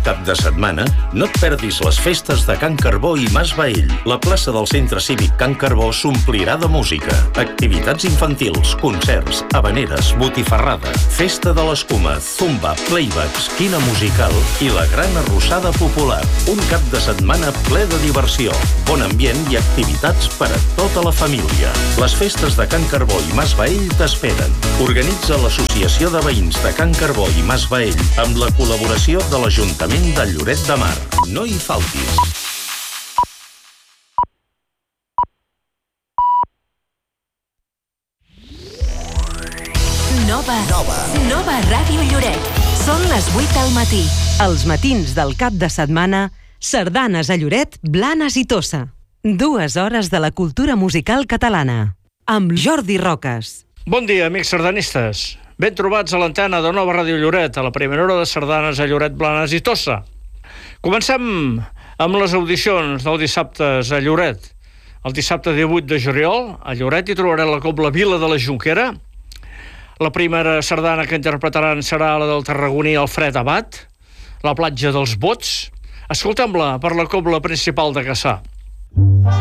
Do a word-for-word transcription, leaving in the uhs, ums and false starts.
cap de setmana, no et perdis les festes de Can Carbó i Mas Baell. La plaça del Centre Cívic Can Carbó s'omplirà de música, activitats infantils, concerts, habaneres, botifarrada, festa de l'escuma, zumba, playback, esquina musical i la gran arrossada popular. Un cap de setmana ple de diversió, bon ambient i activitats per a tota la família. Les festes de Can Carbó i Mas Baell t'esperen. Organitza l'Associació de Veïns de Can Carbó i Mas Baell amb la col·laboració de l'Ajuntament de Lloret de Mar. No hi faltis. Nova. Nova. Nova Ràdio Lloret. Són les vuit del matí. Els matins del cap de setmana, sardanes a Lloret, Blanes i Tossa. Dues hores de la cultura musical catalana. Amb Jordi Roques. Bon dia, amics sardanistes. Ben trobats a l'antena de Nova Ràdio Lloret, a la primera hora de sardanes a Lloret, Blanes i Tossa. Comencem amb les audicions del dissabtes a Lloret. El dissabte divuit de juliol, a Lloret hi trobarem la cobla Vila de la Jonquera. La primera sardana que interpretaran serà la del tarragoní Alfred Abat, La platja dels Bots. Escoltem-la per la cobla principal de Cassà.